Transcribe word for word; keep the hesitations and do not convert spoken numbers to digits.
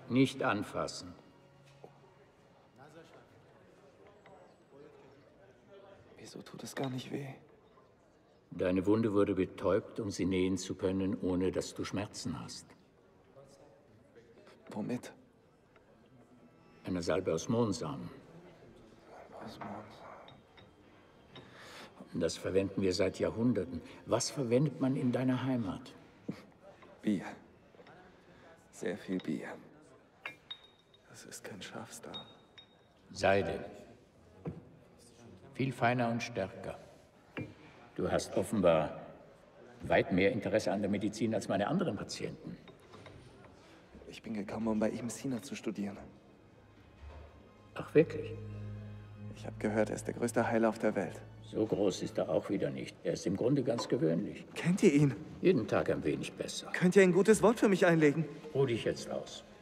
Nicht anfassen. Wieso tut es gar nicht weh? Deine Wunde wurde betäubt, um sie nähen zu können, ohne dass du Schmerzen hast. Womit? Eine Salbe aus Mohnsamen. Aus Mohnsamen. Das verwenden wir seit Jahrhunderten. Was verwendet man in deiner Heimat? Bier. Sehr viel Bier. Das ist kein Schafsdarm. Seide. Viel feiner und stärker. Du hast offenbar weit mehr Interesse an der Medizin als meine anderen Patienten. Ich bin gekommen, um bei Ibn Sina zu studieren. Ach, wirklich? Ich habe gehört, er ist der größte Heiler auf der Welt. So groß ist er auch wieder nicht. Er ist im Grunde ganz gewöhnlich. Kennt ihr ihn? Jeden Tag ein wenig besser. Könnt ihr ein gutes Wort für mich einlegen? Ruh dich jetzt aus.